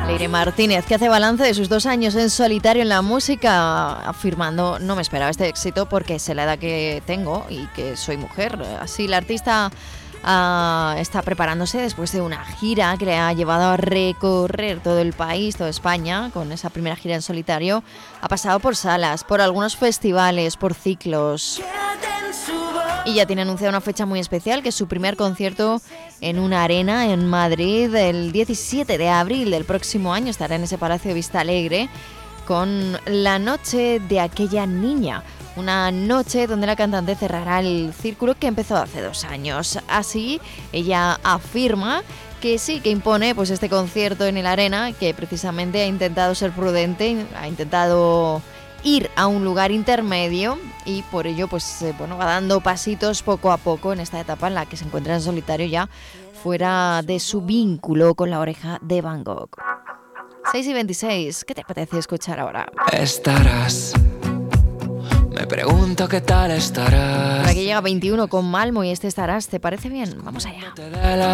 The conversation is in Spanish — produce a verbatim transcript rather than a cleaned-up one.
Leire Martínez, que hace balance de sus dos años en solitario en la música, afirmando: no me esperaba este éxito porque sé la edad que tengo y que soy mujer. Así la artista uh, está preparándose después de una gira que le ha llevado a recorrer todo el país, toda España, con esa primera gira en solitario. Ha pasado por salas, por algunos festivales, por ciclos. Y ya tiene anunciada una fecha muy especial, que es su primer concierto en una arena en Madrid el diecisiete de abril del próximo año. Estará en ese Palacio de Vista Alegre con La Noche de Aquella Niña. Una noche donde la cantante cerrará el círculo que empezó hace dos años. Así, ella afirma que sí, que impone pues este concierto en el Arena, que precisamente ha intentado ser prudente, ha intentado ir a un lugar intermedio y por ello pues eh, bueno, va dando pasitos poco a poco en esta etapa en la que se encuentra en solitario, ya fuera de su vínculo con La Oreja de Van Gogh. seis y veintiséis, ¿qué te apetece escuchar ahora? Estarás, me pregunto qué tal estarás. Por aquí llega veintiuno con Malmo y este Estarás, ¿te parece bien? Vamos allá.